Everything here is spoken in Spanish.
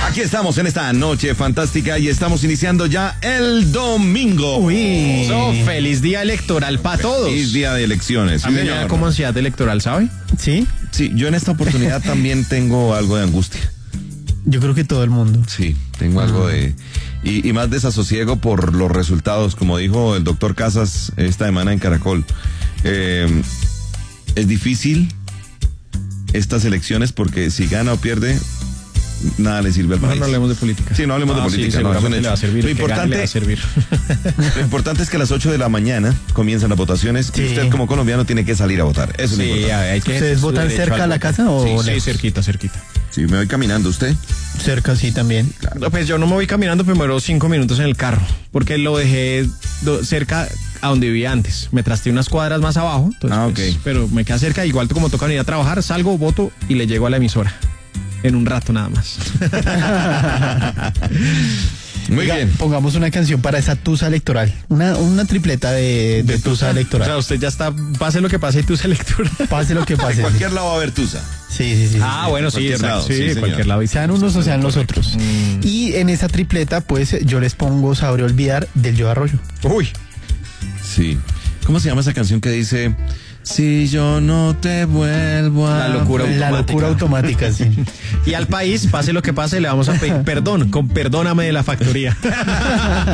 Aquí estamos en esta noche fantástica y estamos iniciando ya el domingo. Uy. Feliz día electoral para todos. Feliz día de elecciones. A mí me da como ansiedad electoral, ¿sabe? ¿Sí? Sí, yo en esta oportunidad también tengo algo de angustia. Yo creo que todo el mundo. Sí, tengo algo de... Y más desasosiego por los resultados, como dijo el doctor Casas esta semana en Caracol. Es difícil estas elecciones porque si gana o pierde, nada le sirve al país. No hablemos de política. Sí, no hablemos de política. Sí, no, le va a servir. Lo importante, le va a servir. Lo importante es que a las 8 de la mañana comienzan las votaciones y usted como colombiano tiene que salir a votar. Eso es lo importante. Hay que ¿Ustedes votan cerca a la casa o Sí, lejos? cerquita. Sí, me voy caminando. ¿Usted? Cerca, sí, también. No, pues yo no me voy caminando, primero 5 minutos en el carro, porque lo dejé cerca a donde vivía antes. Me trasteé unas cuadras más abajo, entonces, ok. pero me queda cerca, igual como toca venir a trabajar, salgo, voto y le llego a la emisora. En un rato nada más. Muy Oiga, bien. Pongamos una canción para esa tusa electoral. Una tripleta de tusa O electoral. sea, usted ya está, pase lo que pase y tú se lectura. Pase lo que En pase. cualquier lado va a haber tusa. Sí. Bueno, sí, cualquier exacto, lado, sí, sí, señor. cualquier lado. Sean unos o sean los otros. Y en esa tripleta, pues, yo les pongo Sabré Olvidar del Yo Arroyo. Uy, Sí. ¿Cómo se llama esa canción que dice... Si yo no te vuelvo a... La locura La locura automática, sí. y al país, pase lo que pase, le vamos a pedir perdón, con perdóname de la factoría.